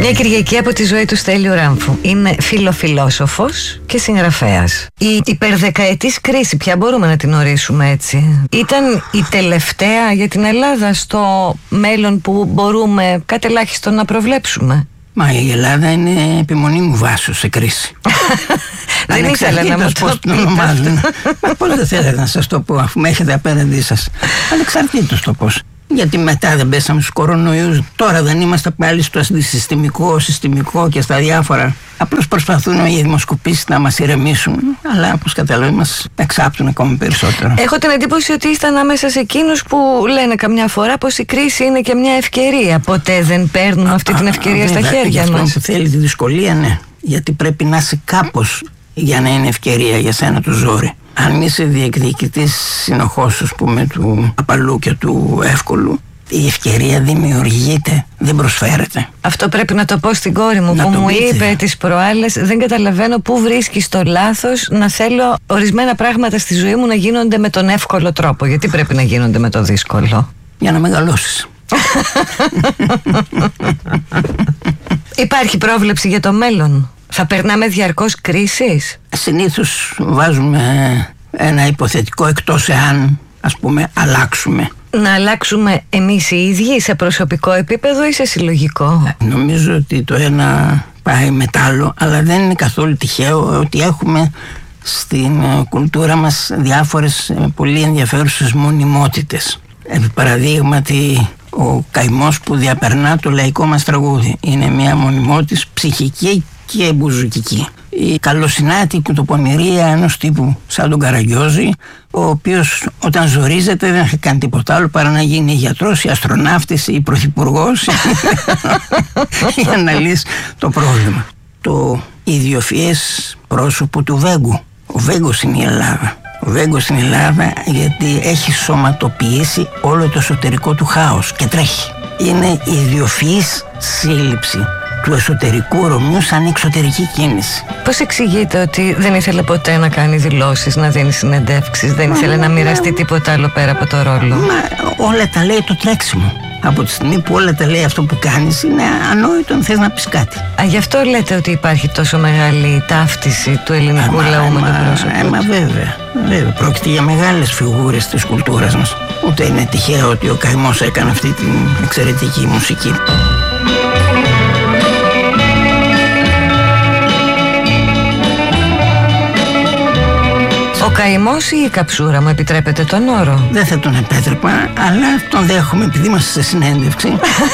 Μια Κυριακή από τη ζωή του Στέλιου Ράμφου. Είναι φιλοφιλόσοφος και συγγραφέας. Η υπερδεκαετής κρίση, πια μπορούμε να την ορίσουμε έτσι, ήταν η τελευταία για την Ελλάδα στο μέλλον που μπορούμε κατ' ελάχιστον να προβλέψουμε? Μα η Ελλάδα είναι επιμονή μου βάσο σε κρίση. Δεν ήθελα να μου το ονομάζουν. Πώς δεν θέλετε να σας το πω, αφού με έχετε απέναντί σας? Ανεξαρτήτως το πώς. Γιατί μετά δεν πέσαμε στους κορονοϊούς. Τώρα δεν είμαστε πάλι στο αντισυστημικό, συστημικό και στα διάφορα. Απλώς προσπαθούν οι δημοσκοπήσεις να μας ηρεμήσουν. Αλλά όπως καταλαβαίνετε μας εξάπτουν ακόμη περισσότερο. Έχω την εντύπωση ότι είστε ανάμεσα σε εκείνους που λένε καμιά φορά πως η κρίση είναι και μια ευκαιρία. Ποτέ δεν παίρνουν αυτή την ευκαιρία στα χέρια μας. Αυτό που θέλει τη δυσκολία, ναι. Γιατί πρέπει να είσαι κάπως για να είναι ευκαιρία για σένα το ζόρι. Αν είσαι διεκδικητής συνοχώς, ας πούμε, του απαλού και του εύκολου, η ευκαιρία δημιουργείται, δεν προσφέρεται. Αυτό πρέπει να το πω στην κόρη μου που μου είπε τις προάλλες: δεν καταλαβαίνω πού βρίσκεις το λάθος να θέλω ορισμένα πράγματα στη ζωή μου να γίνονται με τον εύκολο τρόπο. Γιατί πρέπει να γίνονται με το δύσκολο? Για να μεγαλώσεις. Υπάρχει πρόβλεψη για το μέλλον? Θα περνάμε διαρκώς κρίσεις? Συνήθως βάζουμε ένα υποθετικό εκτός εάν, ας πούμε, αλλάξουμε. Να αλλάξουμε εμείς οι ίδιοι σε προσωπικό επίπεδο ή σε συλλογικό? Νομίζω ότι το ένα πάει μετά άλλο, αλλά δεν είναι καθόλου τυχαίο ότι έχουμε στην κουλτούρα μας διάφορες πολύ ενδιαφέρουσες μονιμότητες. Επί παραδείγματι, ο καημός που διαπερνά το λαϊκό μας τραγούδι είναι μια μονιμότητα ψυχική και μπουζουκική. Η καλοσυνάτη κουτοπονηρία ενός τύπου σαν τον Καραγκιόζη, ο οποίος όταν ζορίζεται δεν έχει κάνει τίποτα άλλο παρά να γίνει γιατρός ή αστροναύτης ή πρωθυπουργός για να λύσει το πρόβλημα. Το ιδιοφυές πρόσωπο του Βέγκου. Ο Βέγκος είναι η Ελλάδα. Ο Βέγκος είναι η Ελλάδα γιατί έχει σωματοποιήσει όλο το εσωτερικό του χάος και τρέχει. Είναι η ιδιοφυής σύλληψη του εσωτερικού Ρωμιού σαν εξωτερική κίνηση. Πώς εξηγείτε ότι δεν ήθελε ποτέ να κάνει δηλώσεις, να δίνει συνεντεύξεις, δεν ήθελε να μοιραστεί τίποτα άλλο πέρα από το ρόλο? Όλα τα λέει το τρέξιμο. Από τη στιγμή που όλα τα λέει αυτό που κάνεις, είναι ανόητο αν θες να πεις κάτι. Γι' αυτό λέτε ότι υπάρχει τόσο μεγάλη ταύτιση του ελληνικού λαού με το πρόσωπο? Βέβαια. Πρόκειται για μεγάλες φιγούρες της κουλτούρας μας. Ούτε είναι τυχαίο ότι ο καημός έκανε αυτή την εξαιρετική μουσική. Ο καημός ή η καψούρα, μου επιτρέπετε τον όρο? Δεν θα τον επέτρεπα, αλλά τον δέχομαι επειδή είμαστε σε συνέντευξη.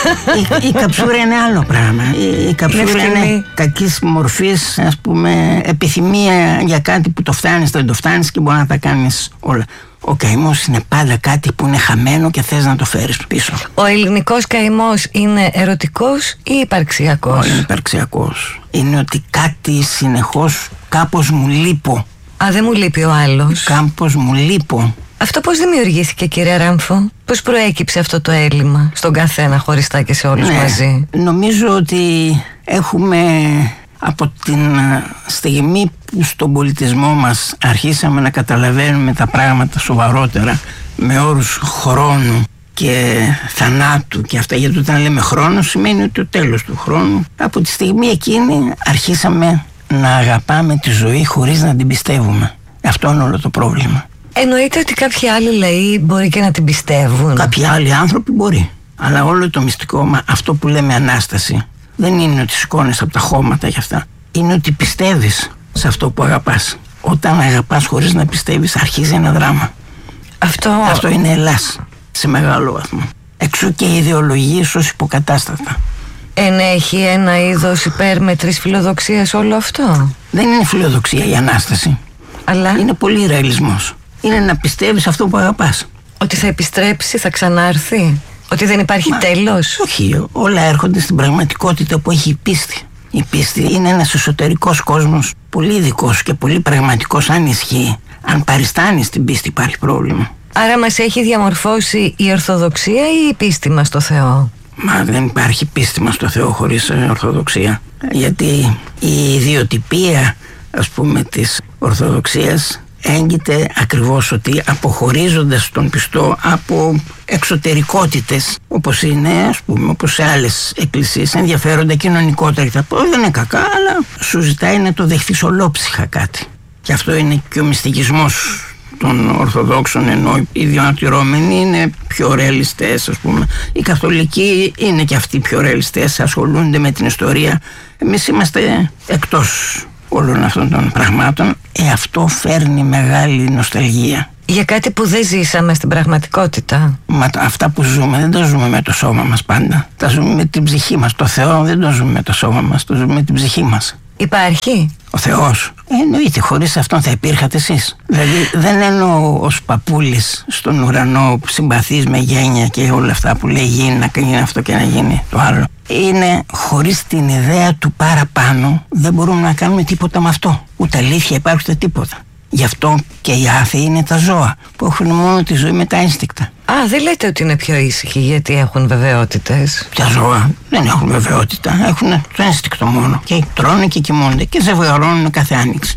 Η καψούρα είναι άλλο πράγμα. Η καψούρα είναι κακής μορφής, ας πούμε, επιθυμία για κάτι που το φτάνεις, δεν το φτάνεις και μπορεί να τα κάνεις όλα. Ο καημός είναι πάντα κάτι που είναι χαμένο και θες να το φέρεις πίσω. Ο ελληνικός καημός είναι ερωτικός ή υπαρξιακός? Είναι υπαρξιακός. Είναι ότι κάτι συνεχώς κάπως μου λείπω. Δεν μου λείπει ο άλλος. Κάπως μου λείπω. Αυτό πώς δημιουργήθηκε, κύριε Ράμφο? Πώς προέκυψε αυτό το έλλειμμα στον καθένα χωριστά και σε όλους μαζί? Νομίζω ότι έχουμε από την στιγμή που στον πολιτισμό μας αρχίσαμε να καταλαβαίνουμε τα πράγματα σοβαρότερα με όρους χρόνου και θανάτου και αυτά, γιατί όταν λέμε χρόνο σημαίνει ότι το τέλος του χρόνου. Από τη στιγμή εκείνη αρχίσαμε να αγαπάμε τη ζωή χωρίς να την πιστεύουμε. Αυτό είναι όλο το πρόβλημα. Εννοείται ότι κάποιοι άλλοι λαοί μπορεί και να την πιστεύουν? Κάποιοι άλλοι άνθρωποι μπορεί. Αλλά όλο το μυστικό, αυτό που λέμε Ανάσταση, δεν είναι ότι σηκώνεις από τα χώματα γι' αυτά. Είναι ότι πιστεύεις σε αυτό που αγαπάς. Όταν αγαπάς χωρίς να πιστεύεις, αρχίζει ένα δράμα. Αυτό είναι Ελλάς σε μεγάλο βαθμό. Εξού και οι ιδεολογίες ως υποκατάστατα. Ενέχει ένα είδος υπέρμετρης φιλοδοξίας όλο αυτό? Δεν είναι φιλοδοξία η Ανάσταση. Αλλά είναι πολύ ρεαλισμός. Είναι να πιστεύεις αυτό που αγαπάς. Ότι θα επιστρέψει, θα ξανάρθει, ότι δεν υπάρχει τέλος? Όχι, όλα έρχονται στην πραγματικότητα που έχει η πίστη. Η πίστη είναι ένας εσωτερικός κόσμος, πολύ ειδικός και πολύ πραγματικός αν ισχύει. Αν παριστάνεις την πίστη υπάρχει πρόβλημα. Άρα μας έχει διαμορφώσει η Ορθοδοξία ή η πίστη μας στο Θεό? Μα δεν υπάρχει πίστη μας στο Θεό χωρίς Ορθοδοξία. Γιατί η ιδιοτυπία, ας πούμε, της Ορθοδοξίας έγκυται ακριβώς ότι αποχωρίζοντας τον πιστό από εξωτερικότητες, όπως είναι, ας πούμε, όπως σε άλλες εκκλησίες ενδιαφέρονται κοινωνικότερα και τα πω, δεν είναι κακά, αλλά σου ζητάει να το δεχθείς ολόψυχα κάτι. Και αυτό είναι και ο μυστικισμός των Ορθοδόξων, ενώ οι διανατηρώμενοι είναι πιο ρεαλιστές, ας πούμε. Οι Καθολικοί είναι και αυτοί πιο ρεαλιστές, ασχολούνται με την ιστορία. Εμείς είμαστε εκτός όλων αυτών των πραγμάτων. Αυτό φέρνει μεγάλη νοσταλγία. Για κάτι που δεν ζήσαμε στην πραγματικότητα. Μα αυτά που ζούμε δεν τα ζούμε με το σώμα μας πάντα. Τα ζούμε με την ψυχή μας. Το Θεό δεν το ζούμε με το σώμα μας, το ζούμε με την ψυχή μας. Υπάρχει ο Θεός? Εννοείται, χωρίς αυτόν θα υπήρχατε εσείς. Δηλαδή δεν εννοώ ως παππούλης στον ουρανό που συμπαθείς με γένεια και όλα αυτά που λέει γίνει να γίνει αυτό και να γίνει το άλλο. Είναι χωρίς την ιδέα του παραπάνω δεν μπορούμε να κάνουμε τίποτα με αυτό. Ούτε αλήθεια υπάρχει ούτε τίποτα. Γι' αυτό και οι άθεοι είναι τα ζώα που έχουν μόνο τη ζωή με τα ένστικτα. Α, δεν λέτε ότι είναι πιο ήσυχοι γιατί έχουν βεβαιότητες? Τα ζώα δεν έχουν βεβαιότητα, έχουν το ένστικτο μόνο. Και τρώνε και κοιμούνται και ζευγαρώνουν κάθε άνοιξη.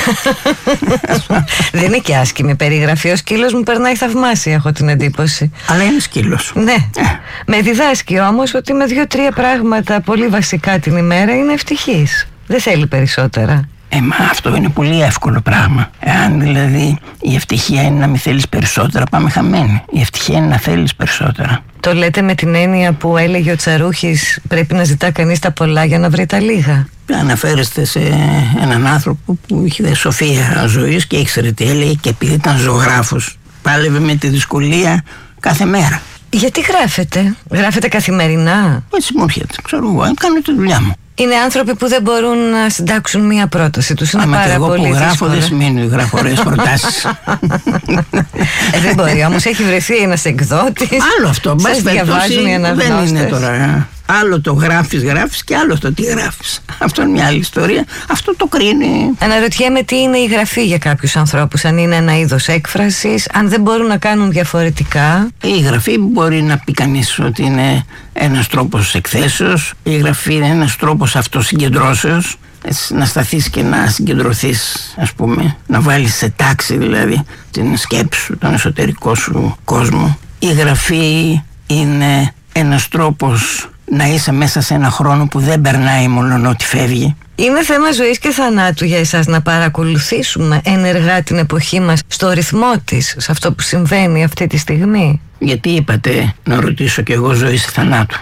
Δεν είναι και άσχημη περιγραφή. Ο σκύλος μου περνάει θαυμάσια, έχω την εντύπωση. Αλλά είναι σκύλος. Ναι. Με διδάσκει όμως ότι με 2-3 πράγματα πολύ βασικά την ημέρα είναι ευτυχής. Δεν θέλει περισσότερα. Μα αυτό είναι πολύ εύκολο πράγμα. Εάν δηλαδή η ευτυχία είναι να μην θέλεις περισσότερα, πάμε χαμένοι. Η ευτυχία είναι να θέλεις περισσότερα. Το λέτε με την έννοια που έλεγε ο Τσαρούχης, πρέπει να ζητά κανείς τα πολλά για να βρει τα λίγα? Αναφέρεστε σε έναν άνθρωπο που είχε σοφία ζωής και ήξερε τι έλεγε, και επειδή ήταν ζωγράφος πάλευε με τη δυσκολία κάθε μέρα. Γιατί γράφετε καθημερινά? Έτσι μου έρχεται, ξέρω εγώ, κάνω τη δουλειά μου. Είναι άνθρωποι που δεν μπορούν να συντάξουν μία πρόταση τους. Είναι πάρα εγώ πολύ που γράφω δύσκολο. δεν σημαίνει ότι γράφω ωραίες προτάσεις. Δεν μπορεί όμως, έχει βρεθεί ένας εκδότης. Άλλο αυτό, σας διαβάζουν οι αναγνώστες. Δεν είναι τώρα. Άλλο το γράφεις και άλλο το τι γράφεις. Αυτό είναι μια άλλη ιστορία. Αυτό το κρίνει. Αναρωτιέμαι τι είναι η γραφή για κάποιους ανθρώπους. Αν είναι ένα είδος έκφρασης, αν δεν μπορούν να κάνουν διαφορετικά. Η γραφή μπορεί να πει κανείς ότι είναι ένας τρόπος εκθέσεως. Η γραφή είναι ένας τρόπος αυτοσυγκεντρώσεως. Να σταθείς και να συγκεντρωθείς, ας πούμε, να βάλεις σε τάξη δηλαδή την σκέψη σου, τον εσωτερικό σου κόσμο. Η γραφή είναι ένας τρόπος να είσαι μέσα σε ένα χρόνο που δεν περνάει μόλον ότι φεύγει. Είναι θέμα ζωής και θανάτου για εσάς να παρακολουθήσουμε ενεργά την εποχή μας στο ρυθμό της, σε αυτό που συμβαίνει αυτή τη στιγμή? Γιατί είπατε να ρωτήσω κι εγώ ζωής και θανάτου?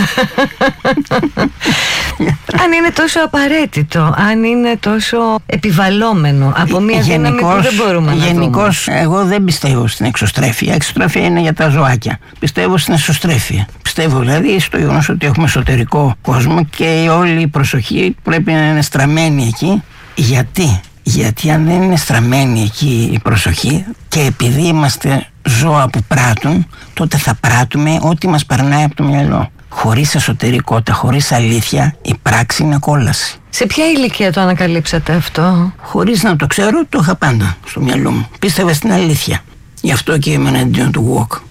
Αν είναι τόσο απαραίτητο, αν είναι τόσο επιβαλλόμενο από μια δύναμη που δεν μπορούμε να δούμε. Γενικώς εγώ δεν πιστεύω στην εξωστρέφεια. Η εξωστρέφεια είναι για τα ζωάκια. Πιστεύω στην εσωστρέφεια. Πιστεύω δηλαδή στο γεγονός ότι έχουμε εσωτερικό κόσμο και όλη η προσοχή πρέπει να είναι στραμμένη εκεί. Γιατί αν δεν είναι στραμμένη εκεί η προσοχή και επειδή είμαστε ζώα που πράττουν, τότε θα πράττουμε ό,τι μας περνάει από το μυαλό. Χωρίς εσωτερικότητα, χωρίς αλήθεια, η πράξη είναι κόλαση. Σε ποια ηλικία το ανακαλύψατε αυτό? Χωρίς να το ξέρω, το είχα πάντα στο μυαλό μου. Πίστευα στην αλήθεια. Γι' αυτό και ήμουν εναντίον του walk.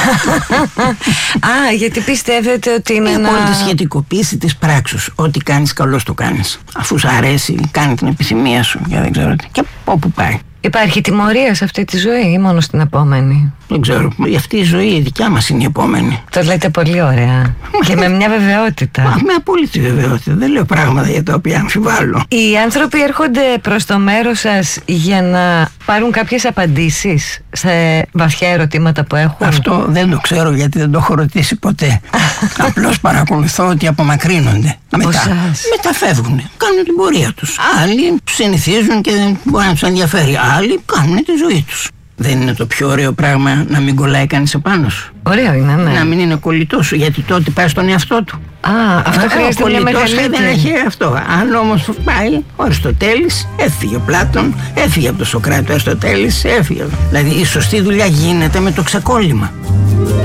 Α, γιατί πιστεύετε ότι είναι ένα... τη σχετικοποίηση της πράξης. Ό,τι κάνεις καλώς το κάνεις. Αφού σου αρέσει, κάνει την επιθυμία σου και δεν ξέρω τι. Και όπου πάει. Υπάρχει τιμωρία σε αυτή τη ζωή ή μόνο στην επόμενη? Δεν ξέρω. Αυτή η ζωή η δικιά μας είναι η επόμενη. Το λέτε πολύ ωραία. Και με μια βεβαιότητα. Με απόλυτη βεβαιότητα. Δεν λέω πράγματα για τα οποία αμφιβάλλω. Οι άνθρωποι έρχονται προς το μέρος σας για να πάρουν κάποιες απαντήσεις σε βαθιά ερωτήματα που έχουν? Αυτό δεν το ξέρω γιατί δεν το έχω ρωτήσει ποτέ. Απλώς παρακολουθώ ότι απομακρύνονται. Μετά φεύγουν. Κάνουν την πορεία τους. Άλλοι συνηθίζουν και δεν μπορεί να τους ενδιαφέρει. Άλλοι κάνουν τη ζωή τους. Δεν είναι το πιο ωραίο πράγμα να μην κολλάει κανείς επάνω σου? Ωραίο είναι, ναι. Να μην είναι κολλητός σου, γιατί τότε πάει στον εαυτό του. Αυτό χρειάζεται μια μεγαλύτερη. Δεν έχει αυτό. Αν όμως πάει ο Αριστοτέλης, έφυγε ο Πλάτων, έφυγε από τον Σωκράτη ο Αριστοτέλης, έφυγε. Δηλαδή η σωστή δουλειά γίνεται με το ξεκόλλημα.